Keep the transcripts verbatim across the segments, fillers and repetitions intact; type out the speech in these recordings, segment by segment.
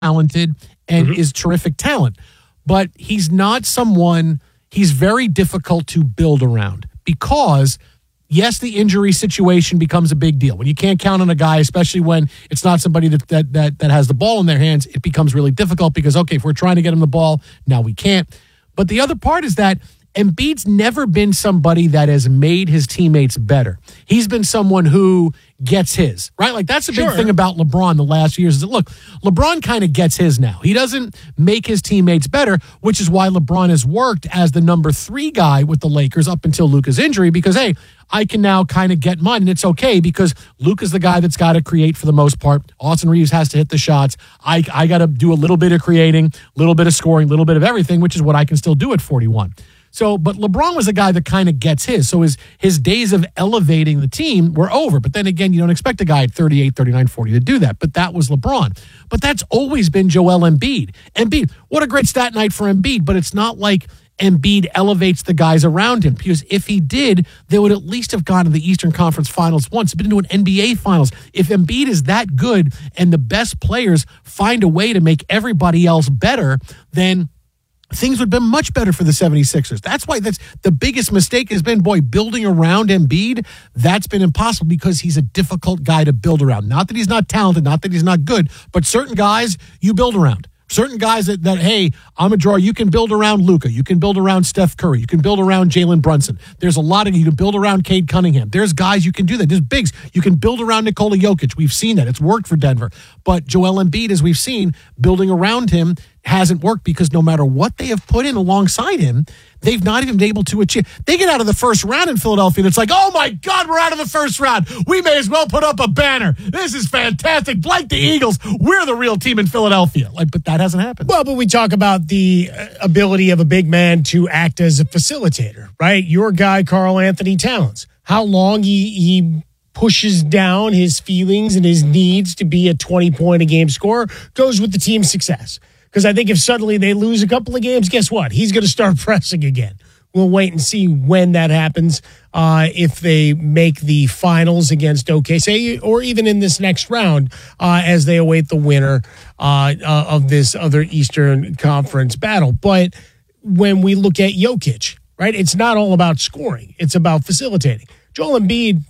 talented and Mm-hmm. is terrific talent. But he's not someone, he's very difficult to build around because, yes, the injury situation becomes a big deal. When you can't count on a guy, especially when it's not somebody that that that, that has the ball in their hands, it becomes really difficult because, okay, if we're trying to get him the ball, now we can't. But the other part is that Embiid's never been somebody that has made his teammates better. He's been someone who gets his, right? Like that's the big Sure. thing about LeBron the last few years is that, look, LeBron kind of gets his now. He doesn't make his teammates better, which is why LeBron has worked as the number three guy with the Lakers up until Luka's injury because, hey, I can now kind of get mine, and it's okay because Luke is the guy that's got to create for the most part. Austin Reeves has to hit the shots. I, I got to do a little bit of creating, a little bit of scoring, a little bit of everything, which is what I can still do at forty-one. So, but LeBron was a guy that kind of gets his. So his his days of elevating the team were over. But then again, you don't expect a guy at thirty-eight, thirty-nine, forty to do that. But that was LeBron. But that's always been Joel Embiid. Embiid, what a great stat night for Embiid, but it's not like Embiid elevates the guys around him because if he did, they would at least have gone to the Eastern Conference Finals once, been to an N B A Finals. If Embiid is that good and the best players find a way to make everybody else better, then things would have been much better for the seventy-sixers. That's why that's the biggest mistake has been, boy, building around Embiid. That's been impossible because he's a difficult guy to build around. Not that he's not talented, not that he's not good, but certain guys you build around. Certain guys that, that, hey, I'm a drawer. You can build around Luka. You can build around Steph Curry. You can build around Jalen Brunson. There's a lot of, you can build around Cade Cunningham. There's guys you can do that. There's bigs. You can build around Nikola Jokic. We've seen that. It's worked for Denver. But Joel Embiid, as we've seen, building around him hasn't worked because no matter what they have put in alongside him, they've not even been able to achieve. They get out of the first round in Philadelphia, and it's like, oh, my God, we're out of the first round. We may as well put up a banner. This is fantastic. Like the Eagles, we're the real team in Philadelphia. Like, but that hasn't happened. Well, but we talk about the uh, ability of a big man to act as a facilitator, right? Your guy, Karl Anthony Towns, how long he he pushes down his feelings and his needs to be a twenty-point-a-game scorer goes with the team's success. Because I think if suddenly they lose a couple of games, guess what? He's going to start pressing again. We'll wait and see when that happens, uh, if they make the finals against O K C or even in this next round uh, as they await the winner uh, uh, of this other Eastern Conference battle. But when we look at Jokic, right, it's not all about scoring. It's about facilitating. Joel Embiid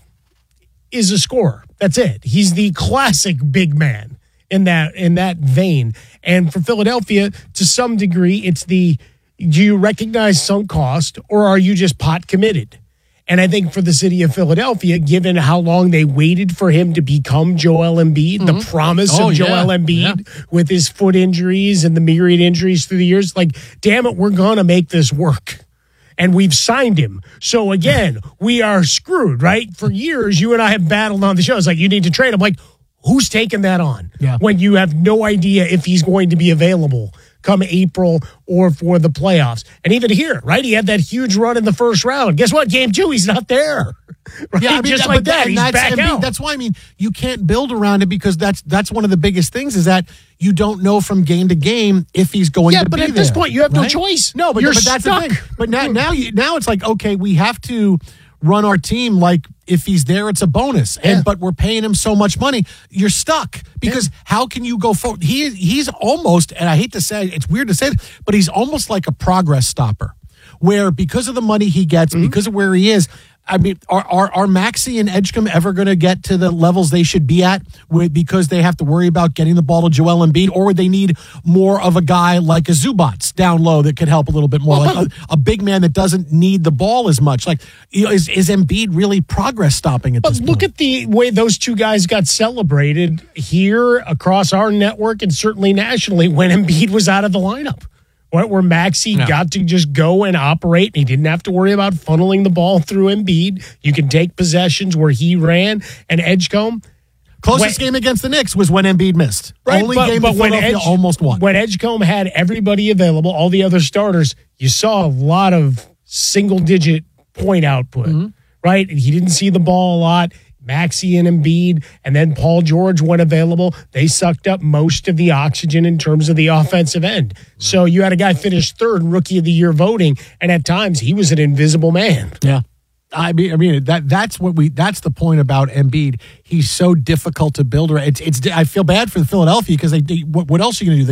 is a scorer. That's it. He's the classic big man in that in that vein. And for Philadelphia, to some degree, it's the, do you recognize sunk cost or are you just pot committed? And I think for the city of Philadelphia, given how long they waited for him to become Joel Embiid, mm-hmm. the promise oh, of Joel yeah, Embiid yeah. with his foot injuries and the myriad injuries through the years, like, damn it, we're going to make this work. And we've signed him. So again, we are screwed, right? For years, you and I have battled on the show. It's like, you need to trade him. Like, who's taking that on yeah. when you have no idea if he's going to be available come April or for the playoffs? And even here, right? He had that huge run in the first round. Guess what? Game two, he's not there. Right? Yeah, I mean, just that, like that, that he's that's, back I mean, out. That's why, I mean, you can't build around it because that's that's one of the biggest things is that you don't know from game to game if he's going yeah, to be there. Yeah, but at this point, you have right? no choice. No, but, You're but that's stuck. the thing. But now, now, you, now it's like, okay, we have to run our team like if he's there, it's a bonus. And yeah. but we're paying him so much money, you're stuck because yeah. how can you go forward? He he's almost, and I hate to say, it's weird to say, but he's almost like a progress stopper, where because of the money he gets, mm-hmm. because of where he is. I mean, are are, are Maxey and Edgecombe ever going to get to the levels they should be at with, because they have to worry about getting the ball to Joel Embiid, or would they need more of a guy like a Zubats down low that could help a little bit more, like a, a big man that doesn't need the ball as much? Like, you know, is, is Embiid really progress stopping at but this look point? at the way those two guys got celebrated here across our network and certainly nationally when Embiid was out of the lineup. Where Maxey no. got to just go and operate, and he didn't have to worry about funneling the ball through Embiid. You can take possessions where he ran, and Edgecombe. Closest when, game against the Knicks was when Embiid missed. Right, Only but, game but that Philadelphia Edge, almost won. When Edgecombe had everybody available, all the other starters, you saw a lot of single-digit point output, mm-hmm. right? And he didn't see the ball a lot. Maxey and Embiid, and then Paul George when available, they sucked up most of the oxygen in terms of the offensive end. So you had a guy finish third in Rookie of the Year voting, and at times he was an invisible man. Yeah. I mean, I mean that that's what we that's the point about Embiid. He's so difficult to build. It's it's. I feel bad for the Philadelphia because they, they what, what else are you going to do?